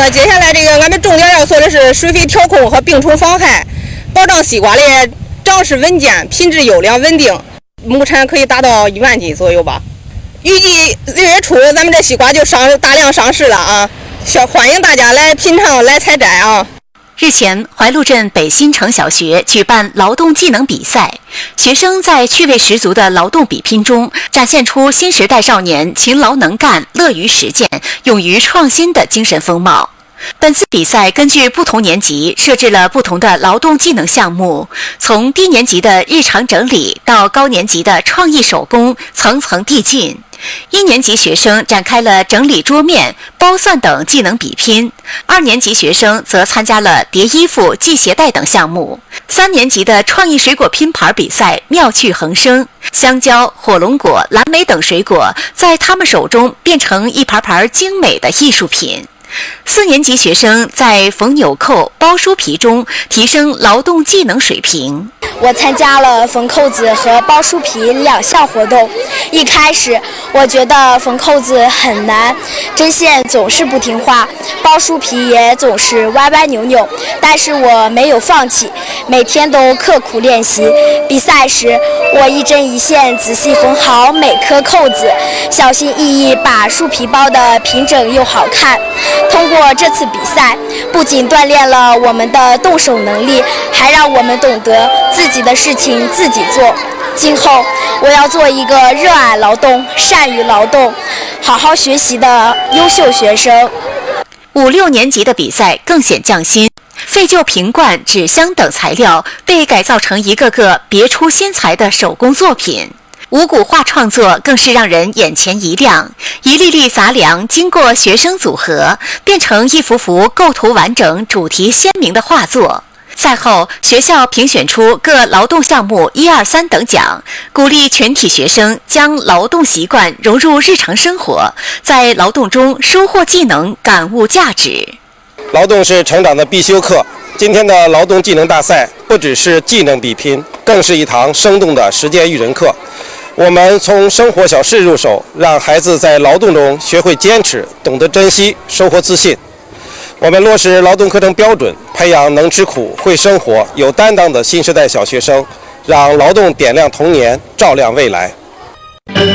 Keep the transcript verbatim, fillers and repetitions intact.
呃，接下来这个俺们重点要做的是水肥调控和病虫防害，保障西瓜的长势稳健、品质优良稳定，亩产可以达到一万斤左右吧。预计六月初咱们这西瓜就上大量上市了啊！欢迎大家来品尝、来采摘啊！ 日前，怀路镇北新城小学举办劳动技能比赛，学生在趣味十足的劳动比拼中，展现出新时代少年勤劳能干、乐于实践、勇于创新的精神风貌。本次比赛根据不同年级设置了不同的劳动技能项目，从低年级的日常整理到高年级的创意手工，层层递进。一年级学生展开了整理桌面、剥蒜等技能比拼，二年级学生则参加了叠衣服、系鞋带等项目。三年级的创意水果拼盘比赛妙趣横生，香蕉、火龙果、蓝莓等水果在他们手中变成一盘盘精美的艺术品。四年级学生在缝纽扣、包书皮中提升劳动技能水平。 我参加了缝扣子和包书皮两项活动。一开始我觉得缝扣子很难，针线总是不听话，包书皮也总是歪歪扭扭，但是我没有放弃，每天都刻苦练习。比赛时，我一针一线仔细缝好每颗扣子，小心翼翼把书皮包得平整又好看。通过这次比赛，不仅锻炼了我们的动手能力，还让我们懂得自己的事情自己做。今后我要做一个热爱劳动、善于劳动、好好学习的优秀学生。 五六年级的比赛更显匠心，废旧瓶罐、纸箱等材料被改造成一个个别出心裁的手工作品。五谷画创作更是让人眼前一亮，一粒粒杂粮经过学生组合，变成一幅幅构图完整、主题鲜明的画作。赛后，学校评选出各劳动项目一二三等奖，鼓励全体学生将劳动习惯融入日常生活，在劳动中收获技能，感悟价值。 劳动是成长的必修课。今天的劳动技能大赛不只是技能比拼，更是一堂生动的实践育人课。我们从生活小事入手，让孩子在劳动中学会坚持，懂得珍惜，收获自信。我们落实劳动课程标准，培养能吃苦、会生活、有担当的新时代小学生，让劳动点亮童年，照亮未来。